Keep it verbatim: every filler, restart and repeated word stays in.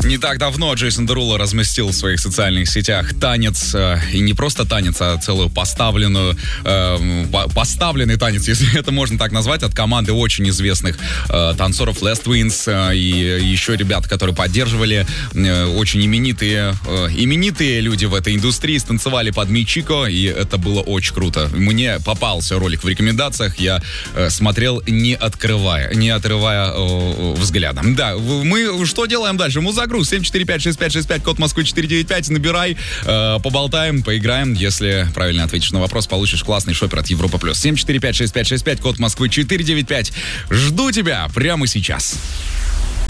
Не так давно Джейсон Деруло разместил в своих социальных сетях танец, э, и не просто танец, а целую поставленную, э, по- поставленный танец, если это можно так назвать, от команды очень известных э, танцоров Les Twins э, и еще ребят, которые поддерживали, э, очень именитые, э, именитые люди в этой индустрии, станцевали под Мичико, и это было очень круто. Мне попался ролик в рекомендациях, я э, смотрел, не открывая, не отрывая э, взгляда. Да, мы что делаем дальше? Музагруз семь четыре пять шесть пять шесть пять, код Москвы четыре девять пять, набирай, э, поболтаем, поиграем. Если правильно ответишь на вопрос, получишь классный шопер от Европа Плюс. семь четыре пять шесть пять шесть пять, код Москвы четыре девять пять. Жду тебя прямо сейчас.